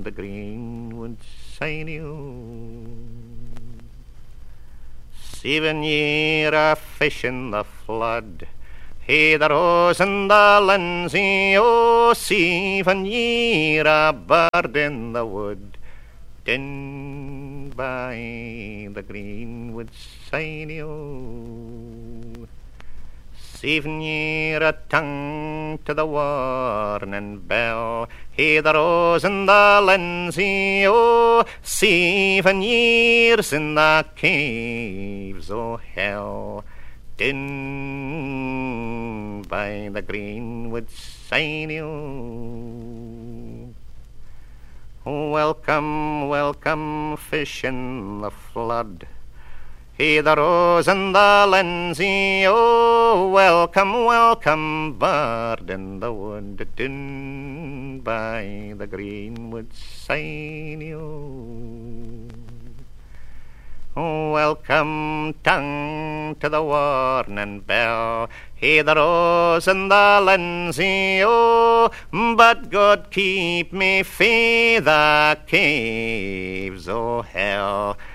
the greenwood sinew. 7 year a fish in the flood, hey the rose and the linsey, oh 7 year a bird in the wood, din by the greenwood sinew. 7 year a tongue to the warning bell, hey the rose and the linsey, oh 7 years in the caves o' hell, din by the greenwood sinew. Welcome, welcome, fish in the flood, hey the rose and the linsey, oh welcome, welcome, bird in the wood, din by the greenwood sinew. Welcome, tongue to the warning bell, hey the rose and the linsey, oh but God keep me fae the caves o' hell,